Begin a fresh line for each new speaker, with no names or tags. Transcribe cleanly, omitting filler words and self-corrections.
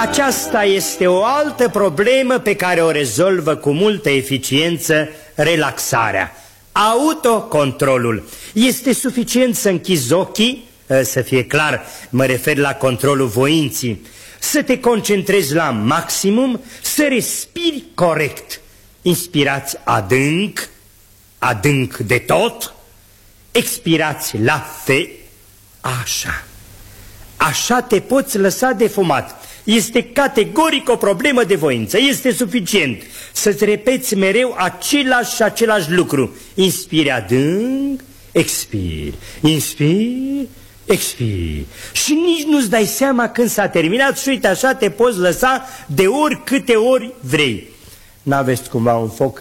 Aceasta este o altă problemă pe care o rezolvă cu multă eficiență relaxarea. Autocontrolul. Este suficient să închizi ochii, să fie clar, mă refer la controlul voinții, să te concentrezi la maximum, să respiri corect. Inspirați adânc, adânc de tot, expirați la fel, așa. Așa te poți lăsa de fumat. Este categoric o problemă de voință. Este suficient să-ți repeți mereu același lucru. Inspiri adânc, expiri, inspiri, expiri. Și nici nu-ți dai seama când s-a terminat și uite așa te poți lăsa de oricâte ori vrei. N-aveți cumva un foc